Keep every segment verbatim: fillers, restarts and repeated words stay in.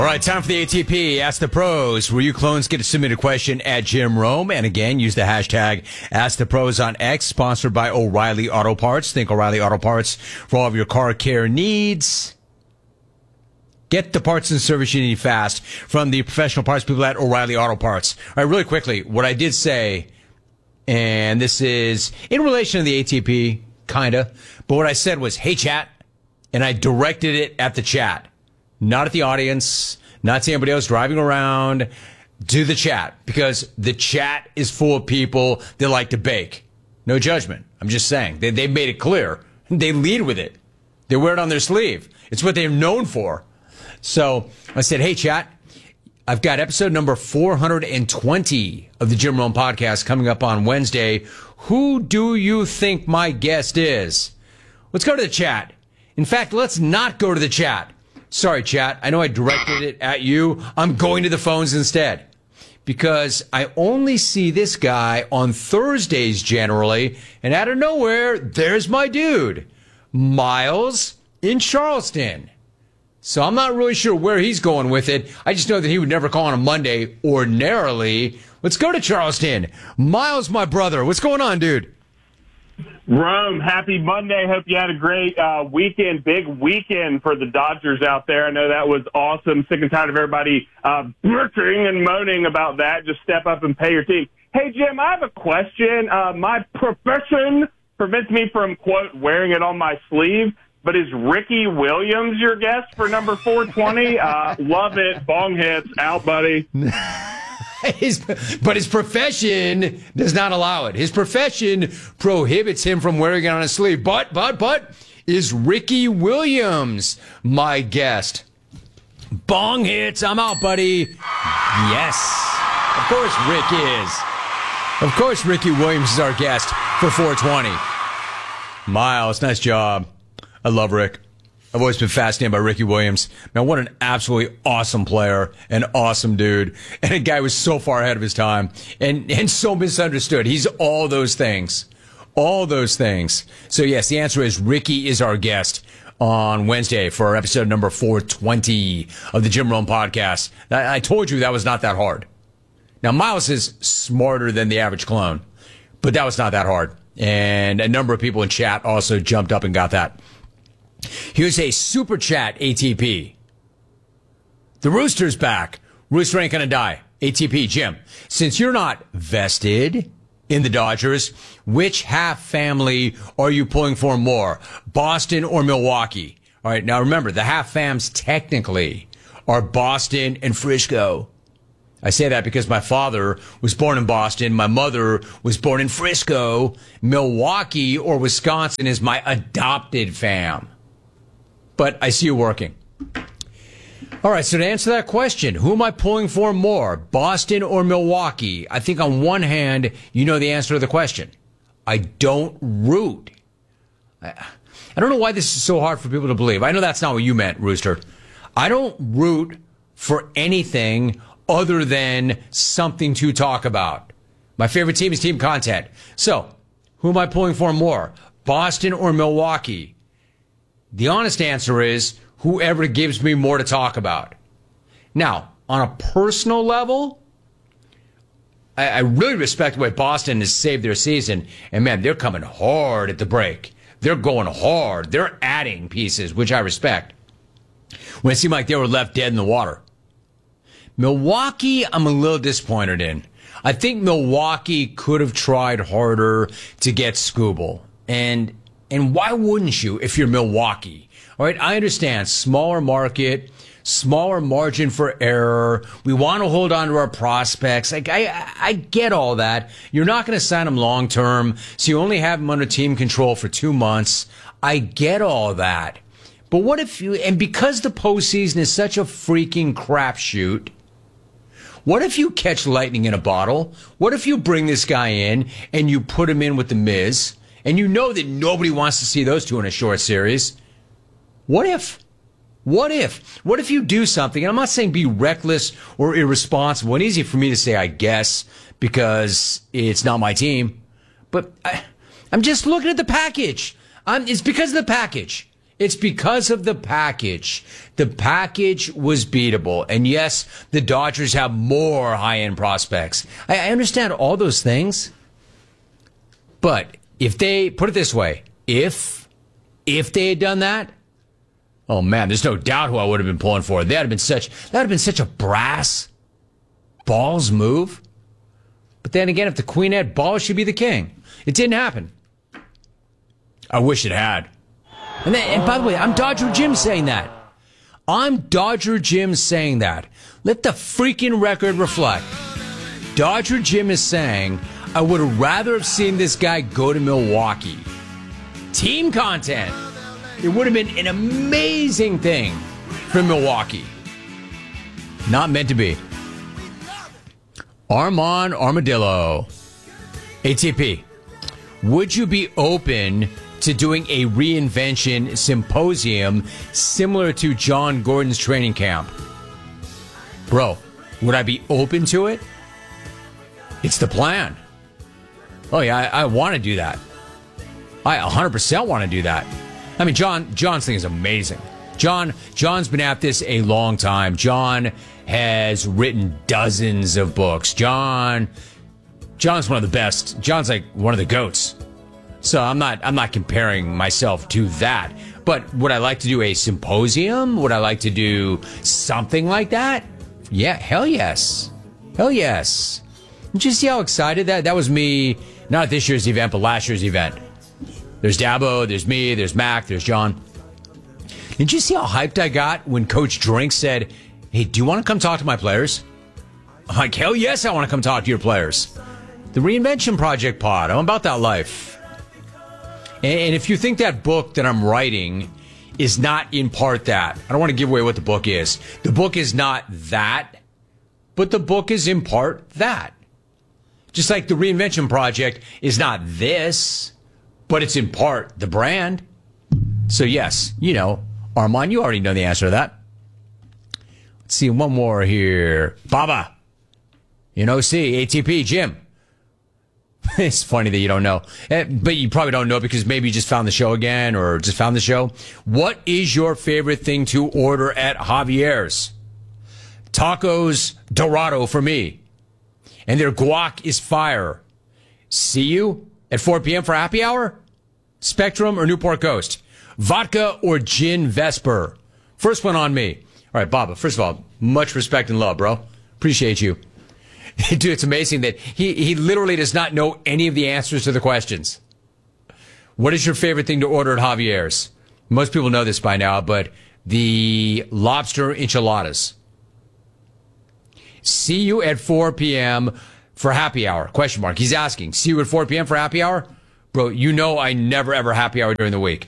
All right, time for the A T P Ask the Pros, where you clones get to submit a question at Jim Rome. And again, use the hashtag Ask the Pros on X, sponsored by O'Reilly Auto Parts. Think O'Reilly Auto Parts for all of your car care needs. Get the parts and service you need fast from the professional parts people at O'Reilly Auto Parts. All right, really quickly, what I did say, and this is in relation to the A T P, kind of, but what I said was, hey, chat, and I directed it at the chat. Not at the audience, not to anybody else driving around, to the chat, because the chat is full of people that like to bake. No judgment. I'm just saying. They, they made it clear. They lead with it. They wear it on their sleeve. It's what they're known for. So I said, hey, chat, I've got episode number four hundred twenty of the Jim Rome podcast coming up on Wednesday. Who do you think my guest is? Let's go to the chat. In fact, let's not go to the chat. Sorry, chat. I know I directed it at you. I'm going to the phones instead because I only see this guy on Thursdays generally. And out of nowhere, there's my dude, Miles in Charleston. So I'm not really sure where he's going with it. I just know that he would never call on a Monday ordinarily. Let's go to Charleston. Miles, my brother. What's going on, dude? Rome, happy Monday. Hope you had a great uh, weekend, big weekend for the Dodgers out there. I know that was awesome. Sick and tired of everybody uh, bitching and moaning about that. Just step up and pay your team. Hey, Jim, I have a question. Uh, my profession prevents me from, quote, wearing it on my sleeve, but is Ricky Williams your guest for number four twenty? Uh, love it. Bong hits. Out, buddy. His, but his profession does not allow it. His profession prohibits him from wearing it on his sleeve. But, but, but, is Ricky Williams my guest? Bong hits. I'm out, buddy. Yes. Of course Rick is. Of course Ricky Williams is our guest for four twenty. Miles, nice job. I love Rick. I've always been fascinated by Ricky Williams. Man, what an absolutely awesome player, an awesome dude, and a guy who was so far ahead of his time and, and so misunderstood. He's all those things. All those things. So, yes, the answer is Ricky is our guest on Wednesday for episode number four twenty of the Jim Rome podcast. I, I told you that was not that hard. Now, Miles is smarter than the average clone, but that was not that hard. And a number of people in chat also jumped up and got that. Here's a super chat A T P. The Rooster's back. Rooster ain't gonna die. A T P, Jim. Since you're not vested in the Dodgers, which half family are you pulling for more? Boston or Milwaukee? All right, now remember, the half fams technically are Boston and Frisco. I say that because my father was born in Boston. My mother was born in Frisco. Milwaukee or Wisconsin is my adopted fam. But I see you working. All right, so to answer that question, who am I pulling for more, Boston or Milwaukee? I think on one hand, you know the answer to the question. I don't root. I, I don't know why this is so hard for people to believe. I know that's not what you meant, Rooster. I don't root for anything other than something to talk about. My favorite team is team content. So, who am I pulling for more, Boston or Milwaukee? The honest answer is whoever gives me more to talk about. Now, on a personal level, I, I really respect the way Boston has saved their season. And, man, they're coming hard at the break. They're going hard. They're adding pieces, which I respect. When it seemed like they were left dead in the water. Milwaukee, I'm a little disappointed in. I think Milwaukee could have tried harder to get Skubal. And And why wouldn't you if you're Milwaukee? All right, I understand. Smaller market, smaller margin for error. We want to hold on to our prospects. Like, I, I get all that. You're not going to sign them long term, so you only have them under team control for two months. I get all that. But what if you, and because the postseason is such a freaking crapshoot, what if you catch lightning in a bottle? What if you bring this guy in and you put him in with the Miz? And you know that nobody wants to see those two in a short series. What if? What if? What if you do something? And I'm not saying be reckless or irresponsible. And easy for me to say, I guess, because it's not my team. But I, I'm just looking at the package. I'm, it's because of the package. It's because of the package. The package was beatable. And yes, the Dodgers have more high-end prospects. I, I understand all those things. But if they, put it this way, if, if they had done that, oh man, there's no doubt who I would have been pulling for. That would have been such, that would have been such a brass balls move. But then again, if the queen had balls, she'd be the king. It didn't happen. I wish it had. And, then, and by the way, I'm Dodger Jim saying that. I'm Dodger Jim saying that. Let the freaking record reflect. Dodger Jim is saying, I would have rather have seen this guy go to Milwaukee. Team content. It would have been an amazing thing for Milwaukee. Not meant to be. Armand Armadillo. A T P. Would you be open to doing a reinvention symposium similar to John Gordon's training camp? Bro, would I be open to it? It's the plan. Oh yeah, I, I want to do that. I one hundred percent want to do that. I mean, John, John's thing is amazing. John, John's been at this a long time. John has written dozens of books. John, John's one of the best. John's like one of the GOATs. So I'm not, I'm not comparing myself to that. But would I like to do a symposium? Would I like to do something like that? Yeah, hell yes. Hell yes. Did you see how excited that? That was me, not at this year's event, but last year's event. There's Dabo, there's me, there's Mac, there's John. Did you see how hyped I got when Coach Drink said, hey, do you want to come talk to my players? I'm like, hell yes, I want to come talk to your players. The Reinvention Project pod. I'm about that life. And if you think that book that I'm writing is not in part that, I don't want to give away what the book is. The book is not that, but the book is in part that. Just like the Reinvention Project is not this, but it's in part the brand. So yes, you know, Armand, you already know the answer to that. Let's see, one more here. Baba, in O C, A T P, Jim. It's funny that you don't know, but you probably don't know because maybe you just found the show again or just found the show. What is your favorite thing to order at Javier's? Tacos Dorado for me. And their guac is fire. See you at four p.m. for happy hour? Spectrum or Newport Coast? Vodka or gin Vesper? First one on me. All right, Baba, first of all, much respect and love, bro. Appreciate you. Dude, it's amazing that he, he literally does not know any of the answers to the questions. What is your favorite thing to order at Javier's? Most people know this by now, but the lobster enchiladas. See you at four p.m. for happy hour? Question mark. He's asking. See you at four p.m. for happy hour? Bro, you know I never ever happy hour during the week.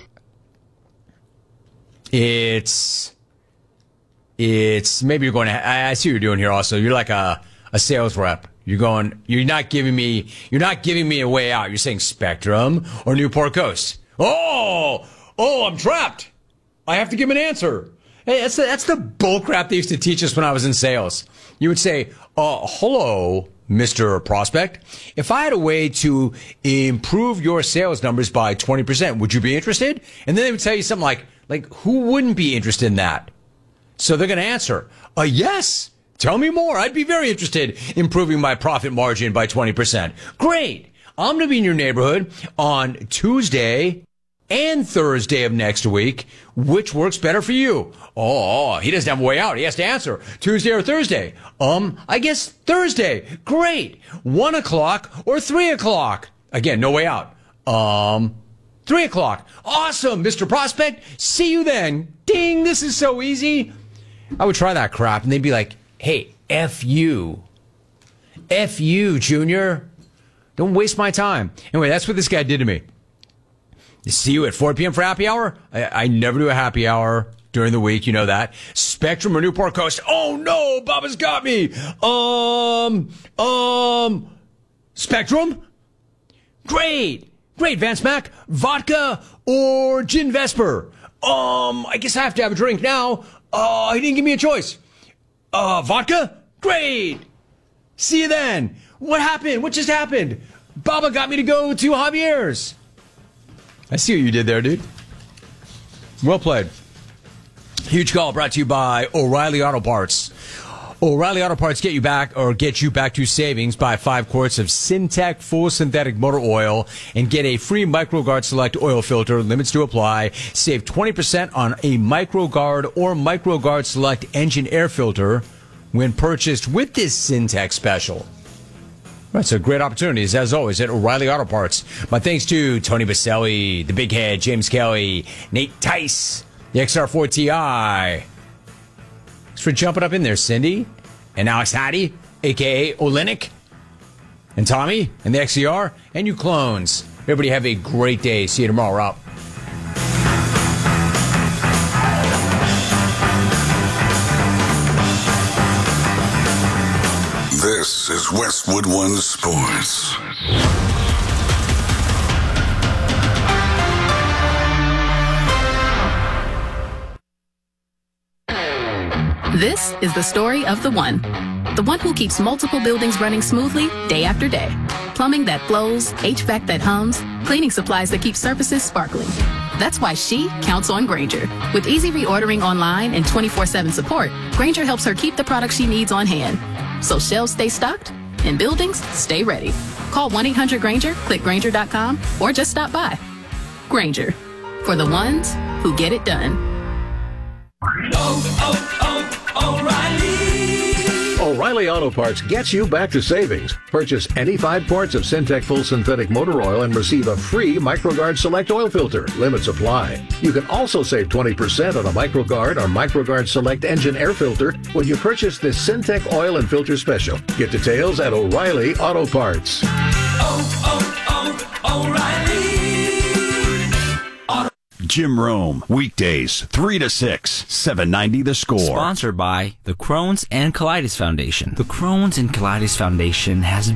It's, it's, maybe you're going to, I, I see what you're doing here also. You're like a, a sales rep. You're going, you're not giving me, you're not giving me a way out. You're saying Spectrum or Newport Coast. Oh, oh, I'm trapped. I have to give an answer. Hey, that's the, that's the bull crap they used to teach us when I was in sales. You would say, uh, hello, Mister Prospect. If I had a way to improve your sales numbers by twenty percent, would you be interested? And then they would tell you something like, like, who wouldn't be interested in that? So they're going to answer, uh, yes. Tell me more. I'd be very interested in improving my profit margin by twenty percent. Great. I'm going to be in your neighborhood on Tuesday and Thursday of next week. Which works better for you? Oh, he doesn't have a way out. He has to answer Tuesday or Thursday. Um, I guess Thursday. Great. One o'clock or three o'clock. Again, no way out. Um, three o'clock. Awesome, Mister Prospect. See you then. Ding. This is so easy. I would try that crap and they'd be like, hey, F you. F you, Junior. Don't waste my time. Anyway, that's what this guy did to me. See you at four p.m. for happy hour? I, I never do a happy hour during the week. You know that. Spectrum or Newport Coast? Oh, no. Baba's got me. Um, um, Spectrum? Great. Great, Vance Mac. Vodka or gin Vesper? Um, I guess I have to have a drink now. Uh, he didn't give me a choice. Uh, vodka? Great. See you then. What happened? What just happened? Baba got me to go to Javier's. I see what you did there, dude. Well played. Huge call brought to you by O'Reilly Auto Parts. O'Reilly Auto Parts get you back or get you back to savings. Buy five quarts of Syntec full synthetic motor oil and get a free MicroGuard Select oil filter. Limits to apply. Save twenty percent on a MicroGuard or MicroGuard Select engine air filter when purchased with this Syntec special. That's a great opportunities, as always, at O'Reilly Auto Parts. My thanks to Tony Baselli, the Big Head, James Kelly, Nate Tice, the X R four Ti. Thanks for jumping up in there, Cindy, and Alex Hattie, a k a. Olenek, and Tommy, and the X C R, and you clones. Everybody have a great day. See you tomorrow. We're out. This is Westwood One Sports. This is the story of the one. The one who keeps multiple buildings running smoothly day after day. Plumbing that flows, H V A C that hums, cleaning supplies that keep surfaces sparkling. That's why she counts on Grainger. With easy reordering online and twenty-four seven support, Grainger helps her keep the products she needs on hand. So shelves stay stocked and buildings stay ready. Call one eight hundred Grainger, click Grainger dot com, or just stop by. Grainger, for the ones who get it done. Oh, oh, oh, O'Reilly! O'Reilly Auto Parts gets you back to savings. Purchase any five quarts of Syntec full synthetic motor oil and receive a free MicroGuard Select oil filter. Limits apply. You can also save twenty percent on a MicroGuard or MicroGuard Select engine air filter when you purchase this Syntec oil and filter special. Get details at O'Reilly Auto Parts. Oh, oh, oh, O'Reilly! Jim Rome, weekdays, three to six, seven ninety The Score. Sponsored by the Crohn's and Colitis Foundation. The Crohn's and Colitis Foundation has...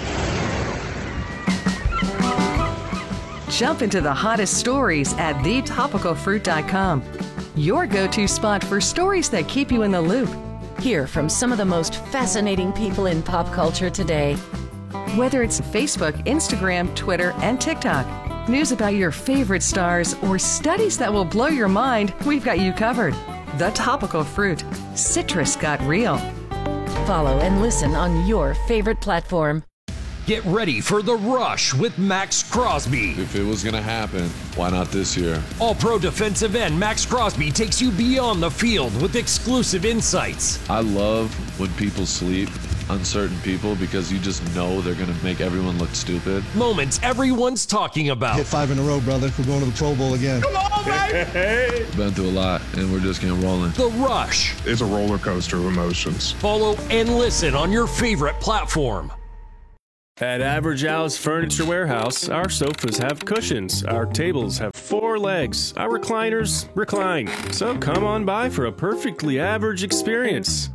Jump into the hottest stories at the topical fruit dot com. Your go-to spot for stories that keep you in the loop. Hear from some of the most fascinating people in pop culture today. Whether it's Facebook, Instagram, Twitter, and TikTok. News about your favorite stars or studies that will blow your mind, we've got you covered. The Topical Fruit. Citrus got real. Follow and listen on your favorite platform. Get ready for The Rush with Max Crosby. If it was going to happen, why not this year? All-Pro defensive end Max Crosby takes you beyond the field with exclusive insights. I love when people sleep on certain people because you just know they're going to make everyone look stupid. Moments everyone's talking about. Hit five in a row, brother. We're going to the Pro Bowl again. Come on, baby! Been through a lot, and we're just getting rolling. The Rush. It's a roller coaster of emotions. Follow and listen on your favorite platform. At Average Al's Furniture Warehouse, our sofas have cushions, our tables have four legs, our recliners recline. So come on by for a perfectly average experience.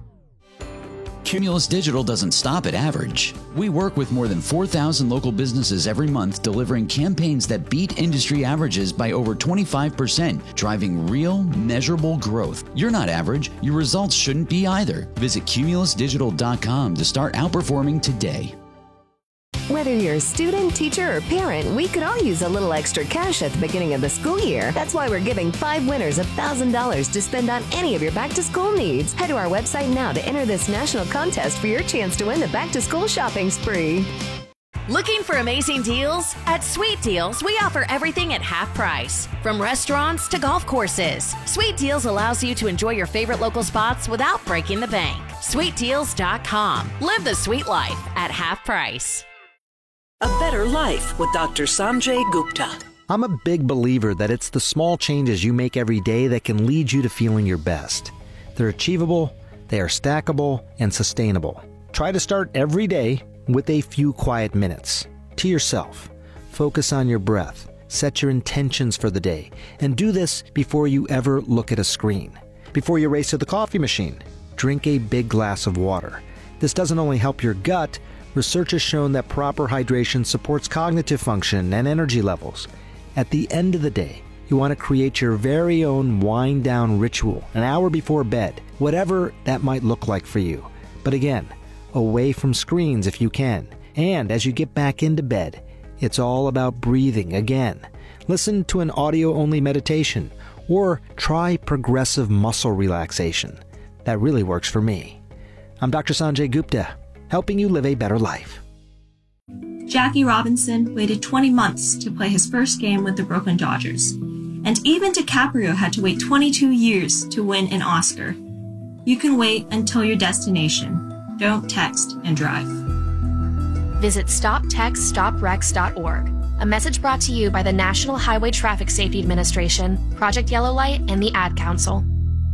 Cumulus Digital doesn't stop at average. We work with more than four thousand local businesses every month, delivering campaigns that beat industry averages by over twenty-five percent, driving real, measurable growth. You're not average. Your results shouldn't be either. Visit cumulus digital dot com to start outperforming today. Whether you're a student, teacher, or parent, we could all use a little extra cash at the beginning of the school year. That's why we're giving five winners one thousand dollars to spend on any of your back-to-school needs. Head to our website now to enter this national contest for your chance to win the back-to-school shopping spree. Looking for amazing deals? At Sweet Deals, we offer everything at half price. From restaurants to golf courses, Sweet Deals allows you to enjoy your favorite local spots without breaking the bank. sweet deals dot com. Live the sweet life at half price. A better life with Doctor Sanjay Gupta. I'm a big believer that it's the small changes you make every day that can lead you to feeling your best. They're achievable, they are stackable, and sustainable. Try to start every day with a few quiet minutes. To yourself. Focus on your breath. Set your intentions for the day. And do this before you ever look at a screen. Before you race to the coffee machine, drink a big glass of water. This doesn't only help your gut. Research has shown that proper hydration supports cognitive function and energy levels. At the end of the day, you want to create your very own wind-down ritual an hour before bed, whatever that might look like for you. But again, away from screens if you can. And as you get back into bed, it's all about breathing again. Listen to an audio-only meditation Or try progressive muscle relaxation. That really works for me. I'm Doctor Sanjay Gupta, helping you live a better life. Jackie Robinson waited twenty months to play his first game with the Brooklyn Dodgers. And even DiCaprio had to wait twenty-two years to win an Oscar. You can wait until your destination. Don't text and drive. Visit stop text stop wrecks dot org. A message brought to you by the National Highway Traffic Safety Administration, Project Yellow Light, and the Ad Council.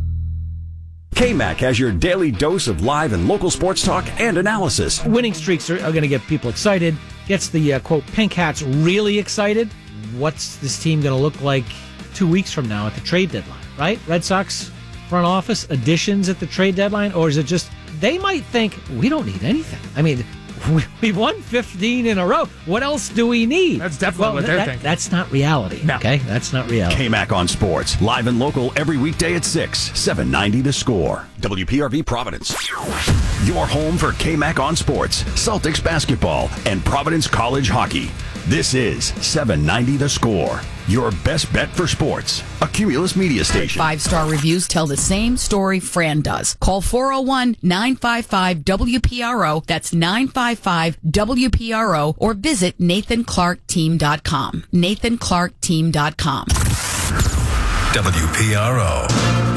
K-Mac has your daily dose of live and local sports talk and analysis. Winning streaks are, are going to get people excited. Gets the, uh, quote, Pink Hats really excited. What's this team going to look like two weeks from now at the trade deadline, right? Red Sox front office additions at the trade deadline? Or is it just, they might think, we don't need anything. I mean, we won fifteen in a row. What else do we need? That's definitely well, what they're that, thinking. That's not reality, no. Okay? That's not reality. K-Mac on Sports, live and local every weekday at six, seven ninety The Score. W P R V Providence. Your home for K-Mac on Sports, Celtics basketball, and Providence College hockey. This is seven ninety The Score. Your best bet for sports. A Cumulus Media station. Five-star reviews tell the same story Fran does. Call four oh one, nine five five, W P R O. That's nine five five, W P R O. Or visit nathan clark team dot com. nathan clark team dot com. W P R O.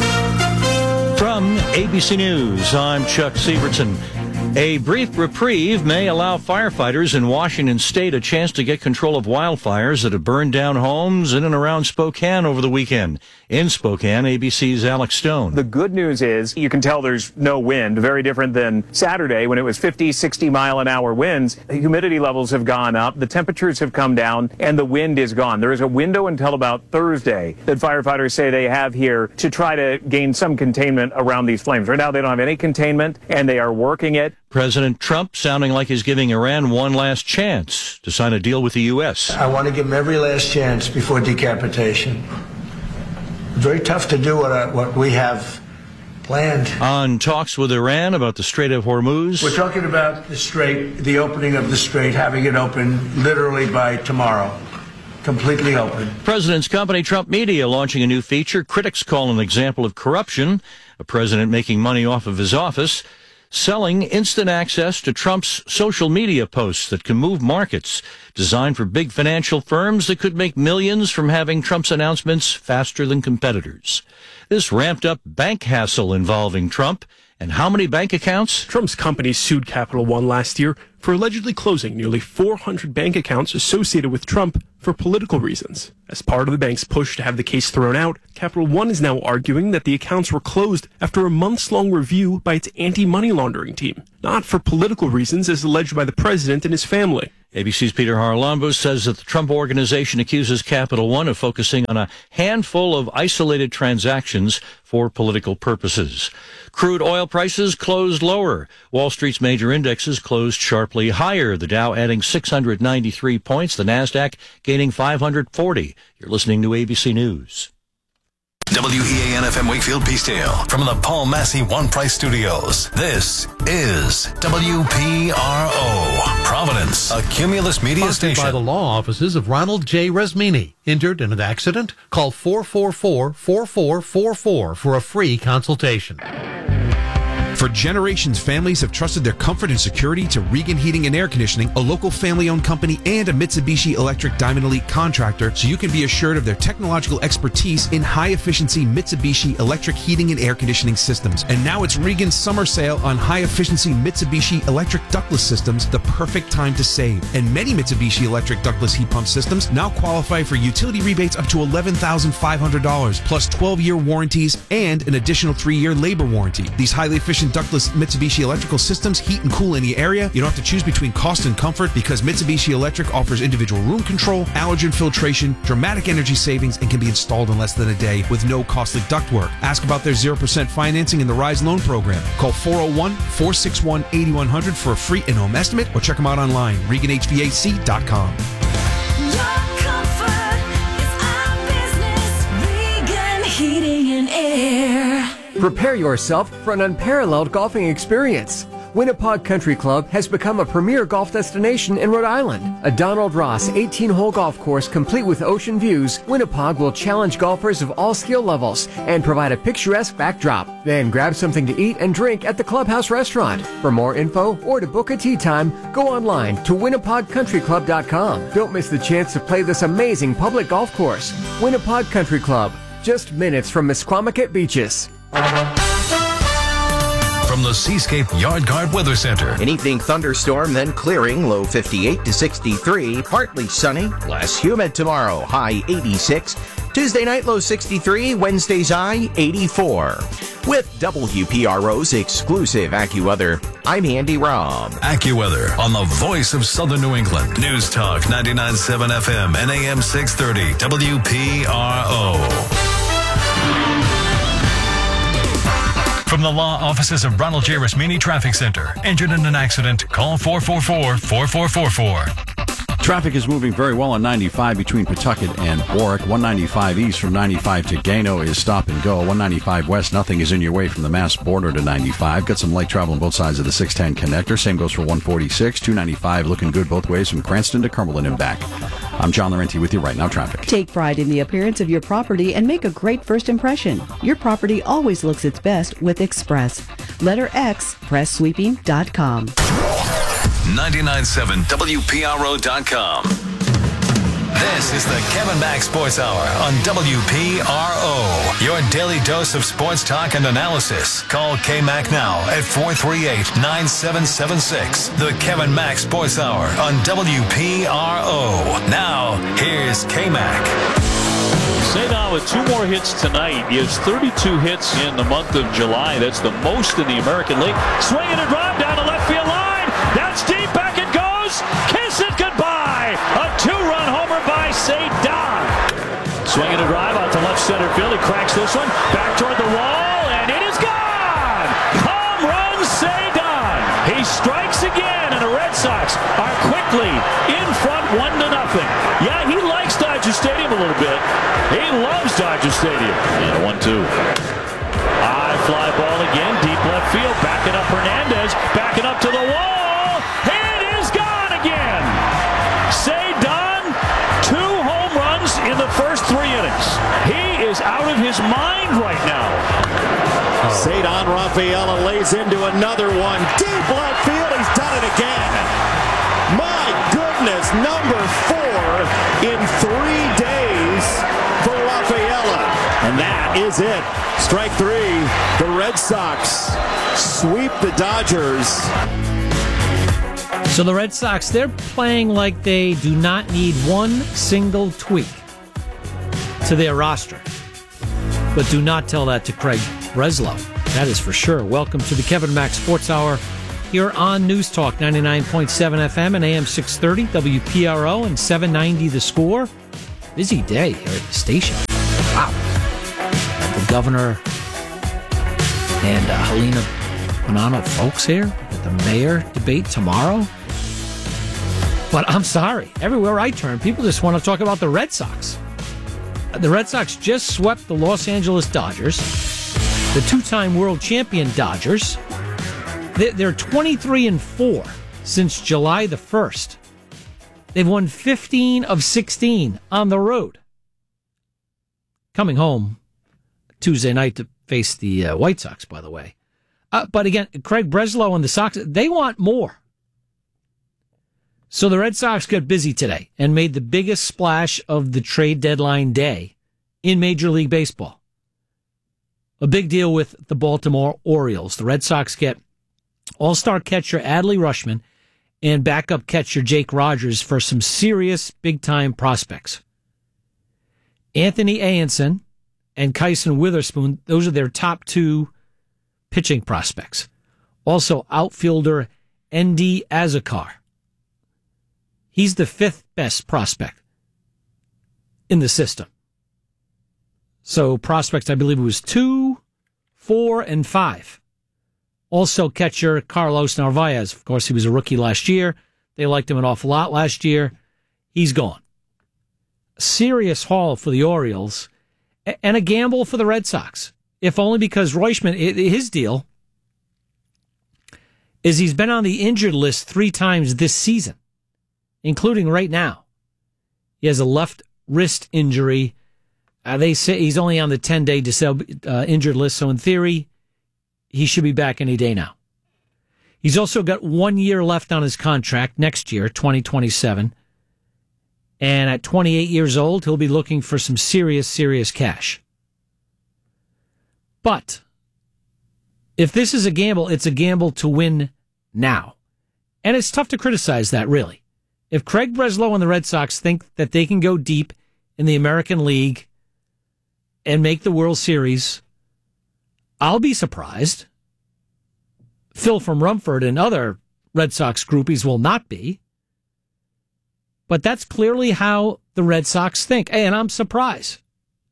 From A B C News, I'm Chuck Sievertson. A brief reprieve may allow firefighters in Washington state a chance to get control of wildfires that have burned down homes in and around Spokane over the weekend. In Spokane, A B C's Alex Stone. The good news is you can tell there's no wind, very different than Saturday when it was fifty, sixty mile an hour winds. Humidity levels have gone up, the temperatures have come down, and the wind is gone. There is a window until about Thursday that firefighters say they have here to try to gain some containment around these flames. Right now they don't have any containment, and they are working it. President Trump sounding like he's giving Iran one last chance to sign a deal with the U S. I want to give them every last chance before decapitation. It's very tough to do what, I, what we have planned. On talks with Iran about the Strait of Hormuz. We're talking about the Strait, the opening of the Strait, having it open literally by tomorrow. Completely open. President's company, Trump Media, launching a new feature critics call an example of corruption. A president making money off of his office, selling instant access to Trump's social media posts that can move markets, designed for big financial firms that could make millions from having Trump's announcements faster than competitors. This ramped up bank hassle involving Trump. And how many bank accounts? Trump's company sued Capital One last year for allegedly closing nearly four hundred bank accounts associated with Trump for political reasons. As part of the bank's push to have the case thrown out, Capital One is now arguing that the accounts were closed after a months-long review by its anti-money laundering team, not for political reasons as alleged by the president and his family. A B C's Peter Haralambos says that the Trump organization accuses Capital One of focusing on a handful of isolated transactions for political purposes. Crude oil prices closed lower. Wall Street's major indexes closed sharply higher. The Dow adding six hundred ninety-three points, the NASDAQ gaining five hundred forty. You're listening to A B C News. W E A N F M Wakefield Peacedale from the Paul Massey One Price Studios. This is W P R O Providence, a Cumulus Media Sponsored station. by the law offices of Ronald J. Resmini. Injured in an accident? Call four four four, four four four four for a free consultation. For generations, families have trusted their comfort and security to Regan Heating and Air Conditioning, a local family-owned company and a Mitsubishi Electric Diamond Elite contractor, so you can be assured of their technological expertise in high-efficiency Mitsubishi electric heating and air conditioning systems. And now it's Regan's summer sale on high-efficiency Mitsubishi electric ductless systems, the perfect time to save. And many Mitsubishi electric ductless heat pump systems now qualify for utility rebates up to eleven thousand five hundred dollars, plus twelve-year warranties and an additional three-year labor warranty. These highly efficient ductless Mitsubishi electrical systems heat and cool any area. You don't have to choose between cost and comfort because Mitsubishi Electric offers individual room control, allergen filtration, dramatic energy savings, and can be installed in less than a day with no costly ductwork. Ask about their zero percent financing in the RISE loan program. Call four oh one, four six one, eight one zero zero for a free in-home estimate or check them out online, Regan H V A C dot com. Heating and air. Prepare yourself for an unparalleled golfing experience. Winnapaug Country Club has become a premier golf destination in Rhode Island. A Donald Ross eighteen-hole golf course complete with ocean views, Winnapaug will challenge golfers of all skill levels and provide a picturesque backdrop. Then grab something to eat and drink at the Clubhouse Restaurant. For more info or to book a tee time, go online to Winnapaug Country Club dot com. Don't miss the chance to play this amazing public golf course. Winnapaug Country Club, just minutes from Misquamicut Beaches. From the Seascape Yard Guard Weather Center. An evening thunderstorm, then clearing, low fifty-eight to sixty-three. Partly sunny, less humid tomorrow, high eighty-six. Tuesday night, low sixty-three. Wednesday's high, eighty-four. With W P R O's exclusive AccuWeather, I'm Andy Robb. AccuWeather on the voice of Southern New England. News Talk ninety-nine point seven F M and A M six thirty W P R O. From the law offices of Ronald J. Rasmini Traffic Center. Injured in an accident? Call four four four, four four four four. Traffic is moving very well on ninety-five between Pawtucket and Warwick. one ninety-five east from ninety-five to Gano is stop and go. one ninety-five west, nothing is in your way from the Mass border to ninety-five. Got some light travel on both sides of the six ten connector. Same goes for one forty-six. two ninety-five looking good both ways from Cranston to Cumberland and back. I'm John Laurenti with you right now. Traffic. Take pride in the appearance of your property and make a great first impression. Your property always looks its best with Express. Letter X, press sweeping dot com. ninety-nine point seven W P R O dot com. This is the Kevin Mack Sports Hour on W P R O. Your daily dose of sports talk and analysis. Call K-Mac now at four three eight, nine seven seven six. The Kevin Mack Sports Hour on W P R O. Now, here's K-Mac. Cedon with two more hits tonight. He has thirty-two hits in the month of July. That's the most in the American League. Swinging a drive down the left field line. That's deep. Back it goes. Kiss it goodbye. A two-run homer by Cedon. Swinging a drive out to left center field. He cracks this one. Back toward the wall. And it is gone. Home run Cedon. He strikes again. And the Red Sox are quickly in front one to nothing. Yeah, he likes Dodger Stadium a little bit. He loves Dodger Stadium. And a one two. High fly ball again. Deep left field. Backing up Hernandez. Backing up to the wall. It is gone again. Cedon, two home runs in the first three innings. He is out of his mind right now. Oh. Cedon Rafaela lays into another one. Deep left field. He's done it again. My goodness, number four in three days for Rafaela. And that is it. Strike three. The Red Sox sweep the Dodgers. So the Red Sox, they're playing like they do not need one single tweak to their roster. But do not tell that to Craig Breslow. That is for sure. Welcome to the Kevin Mack Sports Hour here on News Talk ninety-nine point seven F M and A M six thirty W P R O and seven ninety The Score. Busy day here at the station. Wow. The governor and uh, Helena Bonanno folks here at the mayor debate tomorrow. But I'm sorry. Everywhere I turn, people just want to talk about the Red Sox. The Red Sox just swept the Los Angeles Dodgers, the two-time world champion Dodgers. They're twenty-three and four since July the first. They've won fifteen of sixteen on the road. Coming home Tuesday night to face the uh, White Sox, by the way. Uh, but again, Craig Breslow and the Sox, they want more. So the Red Sox got busy today and made the biggest splash of the trade deadline day in Major League Baseball. A big deal with the Baltimore Orioles. The Red Sox get all-star catcher Adley Rutschman and backup catcher Jake Rogers for some serious big-time prospects. Anthony Aronson and Kyson Witherspoon, those are their top two pitching prospects. Also, outfielder Endy Azokar. He's the fifth best prospect in the system. So prospects, I believe it was two, four, and five. Also catcher Carlos Narvaez. Of course, he was a rookie last year. They liked him an awful lot last year. He's gone. A serious haul for the Orioles and a gamble for the Red Sox. If only because Rutschman, his deal is he's been on the injured list three times this season, including right now. He has a left wrist injury. Uh, they say he's only on the ten-day disab- uh, injured list, so in theory, he should be back any day now. He's also got one year left on his contract next year, twenty twenty-seven. And at twenty-eight years old, he'll be looking for some serious, serious cash. But if this is a gamble, it's a gamble to win now. And it's tough to criticize that, really. If Craig Breslow and the Red Sox think that they can go deep in the American League and make the World Series, I'll be surprised. Phil from Rumford and other Red Sox groupies will not be. But that's clearly how the Red Sox think. And I'm surprised.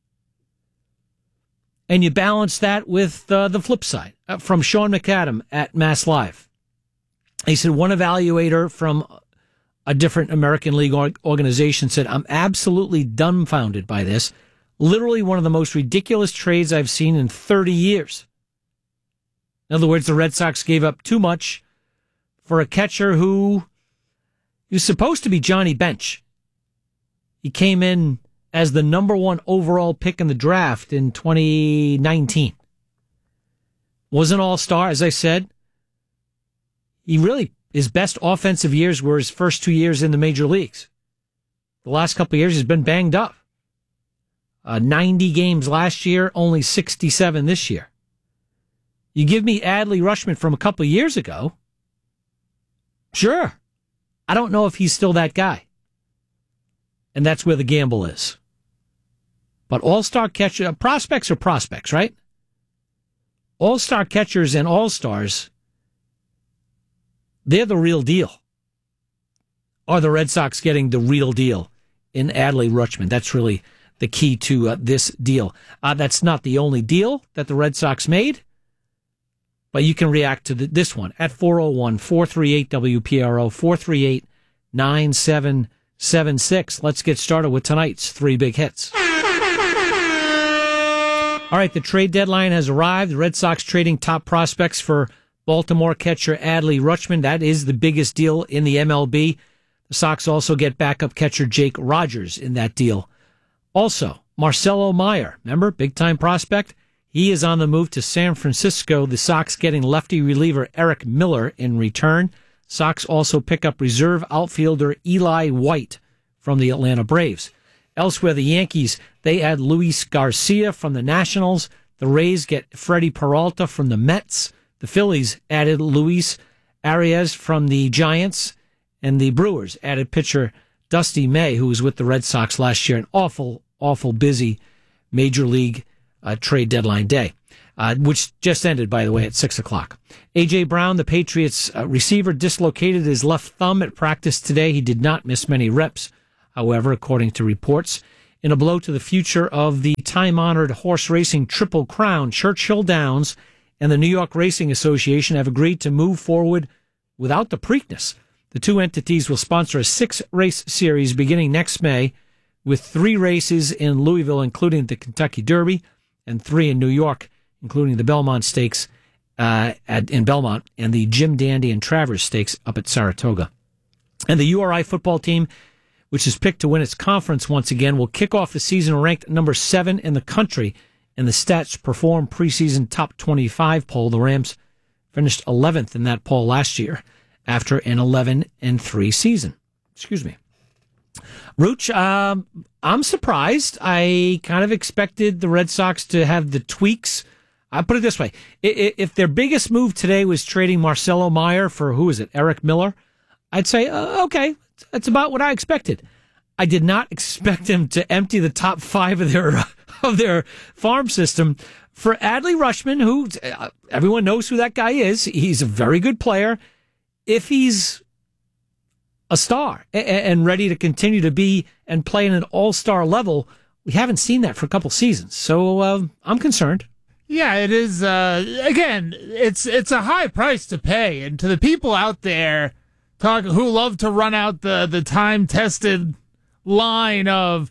And you balance that with uh, the flip side uh, from Sean McAdam at Mass Live. He said one evaluator from a different American League organization said, I'm absolutely dumbfounded by this. Literally one of the most ridiculous trades I've seen in thirty years. In other words, the Red Sox gave up too much for a catcher who was supposed to be Johnny Bench. He came in as the number one overall pick in the draft in twenty nineteen. Was an all-star, as I said. He really, his best offensive years were his first two years in the major leagues. The last couple of years he's been banged up. Uh, ninety games last year, only sixty-seven this year. You give me Adley Rutschman from a couple of years ago, sure. I don't know if he's still that guy. And that's where the gamble is. But all-star catcher, prospects are prospects, right? All-star catchers and all-stars, they're the real deal. Are the Red Sox getting the real deal in Adley Rutschman? That's really the key to uh, this deal. Uh, that's not the only deal that the Red Sox made, but you can react to the, this one at four oh one, four three eight, W P R O, four three eight, nine seven seven six. Let's get started with tonight's three big hits. All right, the trade deadline has arrived. The Red Sox trading top prospects for Baltimore catcher Adley Rutschman. That is the biggest deal in the M L B. The Sox also get backup catcher Jake Rogers in that deal. Also, Marcelo Meyer, remember, big-time prospect? He is on the move to San Francisco. The Sox getting lefty reliever Eric Miller in return. Sox also pick up reserve outfielder Eli White from the Atlanta Braves. Elsewhere, the Yankees, they add Luis Garcia from the Nationals. The Rays get Freddie Peralta from the Mets. The Phillies added Luis Arias from the Giants. And the Brewers added pitcher Dusty May, who was with the Red Sox last year. An awful, awful busy Major League uh, trade deadline day, uh, which just ended, by the way, at six o'clock. A J. Brown, the Patriots uh, receiver, dislocated his left thumb at practice today. He did not miss many reps, however, according to reports. In a blow to the future of the time-honored horse racing Triple Crown, Churchill Downs and the New York Racing Association have agreed to move forward without the Preakness. The two entities will sponsor a six-race series beginning next May, with three races in Louisville, including the Kentucky Derby, and three in New York, including the Belmont Stakes uh, at, in Belmont and the Jim Dandy and Travers Stakes up at Saratoga. And the U R I football team, which is picked to win its conference once again, will kick off the season ranked number seven in the country in the Stats Perform preseason top twenty-five poll. The Rams finished eleventh in that poll last year after an eleven and three season. Excuse me. Rooch, um, I'm surprised. I kind of expected the Red Sox to have the tweaks. I'll put it this way. If their biggest move today was trading Marcelo Meyer for, who is it, Eric Miller, I'd say, uh, okay, that's about what I expected. I did not expect them to empty the top five of their of their farm system for Adley Rutschman, who uh, everyone knows who that guy is. He's a very good player. If he's a star and ready to continue to be and play in an all-star level, we haven't seen that for a couple seasons. So uh, I'm concerned. Yeah, it is. Uh, again, it's it's a high price to pay, and to the people out there talk who love to run out the the time-tested line of,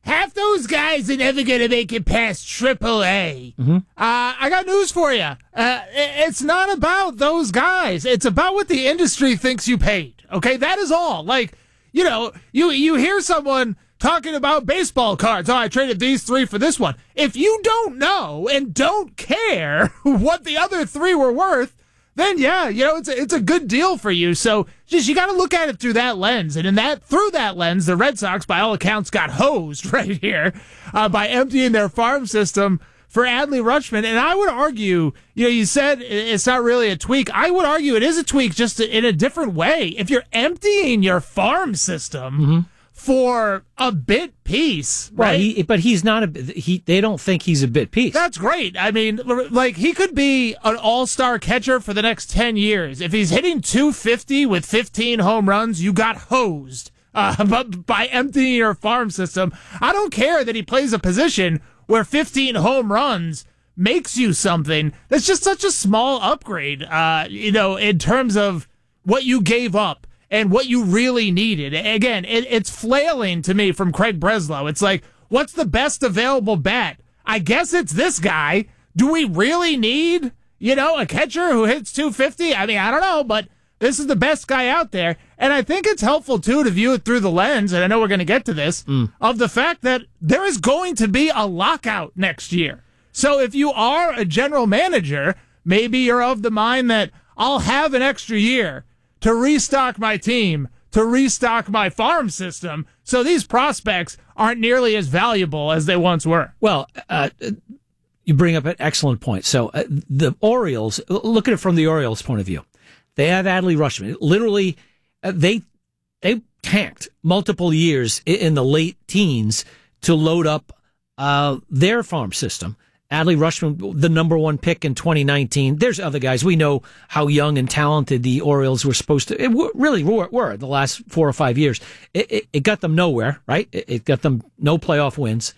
half those guys are never going to make it past triple A. Mm-hmm. Uh, I got news for you. Uh, it's not about those guys. It's about what the industry thinks you paid. Okay, that is all. Like, you know, you you hear someone talking about baseball cards. Oh, I traded these three for this one. If you don't know and don't care what the other three were worth, then yeah, you know, it's a, it's a good deal for you. So just, you got to look at it through that lens. And in that, through that lens, the Red Sox, by all accounts, got hosed right here uh, by emptying their farm system for Adley Rutschman. And I would argue, you know, you said it's not really a tweak. I would argue it is a tweak, just in a different way. If you're emptying your farm system mm-hmm. for a bit piece, well, right? He, but he's not a. He they don't think he's a bit piece. That's great. I mean, like, he could be an all-star catcher for the next ten years. If he's hitting two fifty with fifteen home runs, you got hosed uh, by emptying your farm system. I don't care that he plays a position where fifteen home runs makes you something. That's just such a small upgrade, uh, you know, in terms of what you gave up and what you really needed. Again, it, it's flailing to me from Craig Breslow. It's like, what's the best available bat? I guess it's this guy. Do we really need, you know, a catcher who hits two fifty? I mean, I don't know, but this is the best guy out there. And I think it's helpful, too, to view it through the lens, and I know we're going to get to this, mm. of the fact that there is going to be a lockout next year. So if you are a general manager, maybe you're of the mind that I'll have an extra year to restock my team, to restock my farm system, so these prospects aren't nearly as valuable as they once were. Well, uh, you bring up an excellent point. So uh, the Orioles, look at it from the Orioles' point of view. They have Adley Rutschman. Literally, uh, they they tanked multiple years in the late teens to load up uh, their farm system. Adley Rutschman, the number one pick in twenty nineteen. There's other guys. We know how young and talented the Orioles were supposed to, it really were, were the last four or five years. It, it, it got them nowhere, right? It, it got them no playoff wins.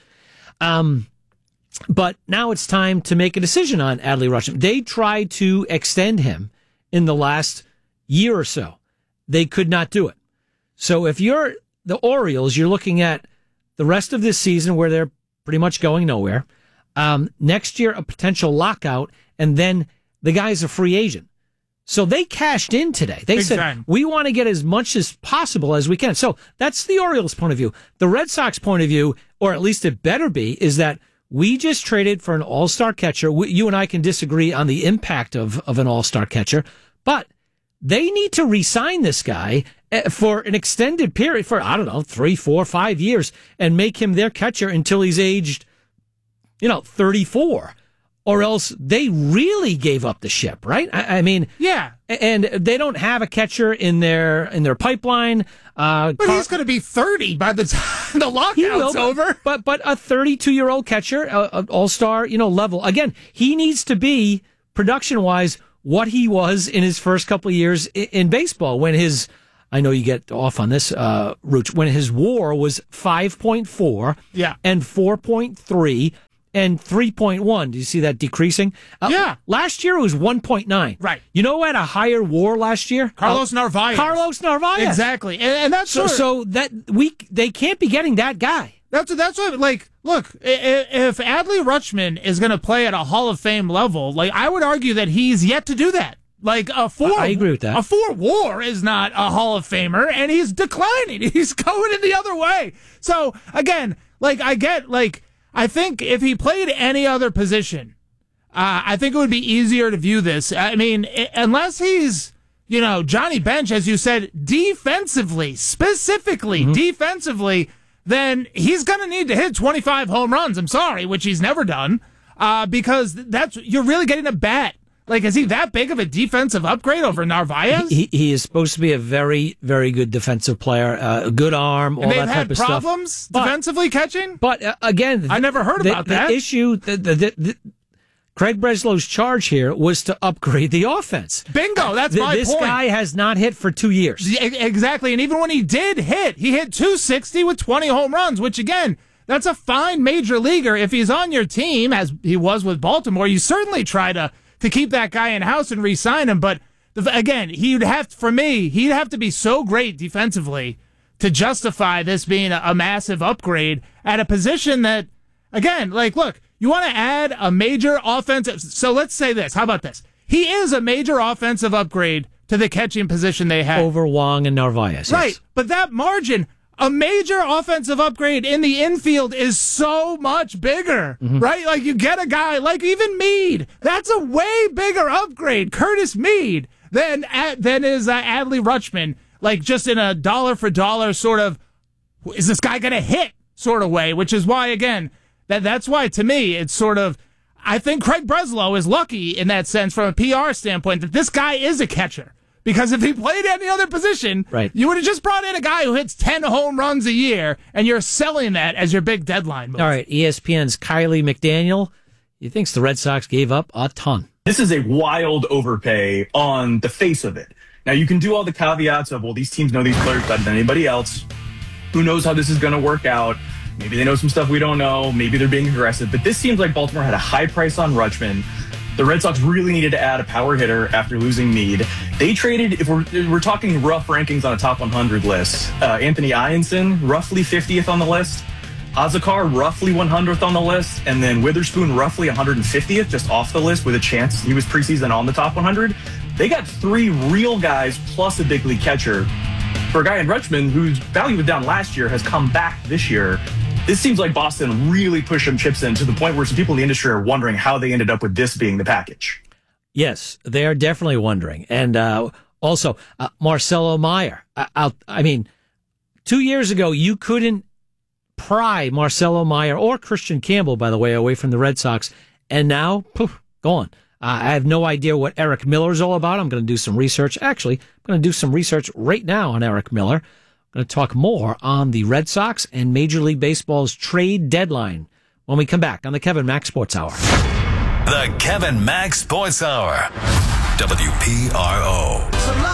Um, but now it's time to make a decision on Adley Rutschman. They tried to extend him in the last year or so. They could not do it. So if you're the Orioles, you're looking at the rest of this season where they're pretty much going nowhere. Um, next year, a potential lockout, and then the guy's a free agent. So they cashed in today. They Big said, time. we want to get as much as possible as we can. So that's the Orioles' point of view. The Red Sox point of view, or at least it better be, is that we just traded for an all-star catcher. We, you and I can disagree on the impact of, of an all-star catcher, but they need to re-sign this guy for an extended period, for, I don't know, three, four, five years, and make him their catcher until he's aged, you know, thirty-four, or else they really gave up the ship, right? I, I mean, yeah, and they don't have a catcher in their in their pipeline. Uh, but Car- he's going to be thirty by the time the lockout's will, over. But but a thirty-two-year-old catcher, uh, an all-star, you know, level. Again, he needs to be production-wise what he was in his first couple of years in, in baseball when his. I know you get off on this, uh, Rooch, when his WAR was five point four, yeah, and four point three. And three point one. Do you see that decreasing? Uh, yeah. Last year it was one point nine. Right. You know who had a higher WAR last year? Carlos uh, Narvaez. Carlos Narvaez. Exactly. And, and that's so, sort of, so that we they can't be getting that guy. That's that's what like look, if Adley Rutschman is going to play at a Hall of Fame level, like I would argue that he's yet to do that. Like a four, I agree with that. A four WAR is not a Hall of Famer, and he's declining. He's going in the other way. So again, like I get like. I think if he played any other position, uh, I think it would be easier to view this. I mean, I- unless he's, you know, Johnny Bench, as you said, defensively, specifically mm-hmm. defensively, then he's going to need to hit twenty-five home runs. I'm sorry, which he's never done, uh, because that's you're really getting a bat. Like, is he that big of a defensive upgrade over Narvaez? He, he is supposed to be a very, very good defensive player, uh, a good arm, all and that type of stuff. They've had problems defensively catching? But, uh, again... I never heard the, about the that. The issue, the, the, the, the, Craig Breslow's charge here was to upgrade the offense. Bingo, that's the, my this point. This guy has not hit for two years. Exactly, and even when he did hit, he hit two sixty with twenty home runs, which, again... That's a fine major leaguer. If he's on your team, as he was with Baltimore, you certainly try to, to keep that guy in-house and re-sign him. But, the, again, he'd have, for me, he'd have to be so great defensively to justify this being a, a massive upgrade at a position that, again, like, look, you want to add a major offensive. So let's say this. How about this? He is a major offensive upgrade to the catching position they have. Over Wong and Narvaez. Right. Yes. But that margin, a major offensive upgrade in the infield is so much bigger, mm-hmm. right? Like, you get a guy like even Meade. That's a way bigger upgrade, Curtis Meade, than, than is uh, Adley Rutschman. Like, just in a dollar for dollar sort of, is this guy going to hit sort of way, which is why, again, that that's why, to me, it's sort of, I think Craig Breslow is lucky in that sense from a P R standpoint that this guy is a catcher. Because if he played any other position, right. you would have just brought in a guy who hits ten home runs a year, and you're selling that as your big deadline move. All right, E S P N's Kylie McDaniel, he thinks the Red Sox gave up a ton. This is a wild overpay on the face of it. Now, you can do all the caveats of, well, these teams know these players better than anybody else. Who knows how this is going to work out? Maybe they know some stuff we don't know. Maybe they're being aggressive. But this seems like Baltimore had a high price on Rutschman. The Red Sox really needed to add a power hitter after losing Meade. They traded, if we're, we're talking rough rankings on a top one hundred list, uh, Anthony Ianson, roughly fiftieth on the list. Azakar, roughly one hundredth on the list. And then Witherspoon, roughly one hundred fiftieth, just off the list with a chance. He was preseason on the top one hundred. They got three real guys plus a big league catcher. For a guy in Rutschman, whose value was down last year, has come back this year. This seems like Boston really pushed some chips in to the point where some people in the industry are wondering how they ended up with this being the package. Yes, they are definitely wondering. And uh, also, uh, Marcelo Meyer. I, I'll, I mean, two years ago, you couldn't pry Marcelo Meyer or Christian Campbell, by the way, away from the Red Sox. And now, poof, gone. Uh, I have no idea what Eric Miller is all about. I'm going to do some research. Actually, I'm going to do some research right now on Eric Miller. I'm going to talk more on the Red Sox and Major League Baseball's trade deadline when we come back on the Kevin Mack Sports Hour. The Kevin Mack Sports Hour. W P R O.